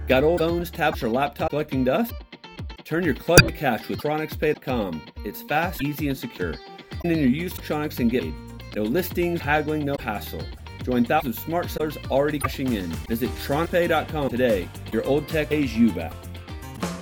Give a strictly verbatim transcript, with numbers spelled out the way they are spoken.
Got old phones, tablets, or laptops collecting dust? Turn your clutter to cash with Electronics Pay dot com. It's fast, easy, and secure. Send in your used electronics and get paid. No listings, haggling, no hassle. Join thousands of smart sellers already cashing in. Visit Electronics Pay dot com today. Your old tech pays you back.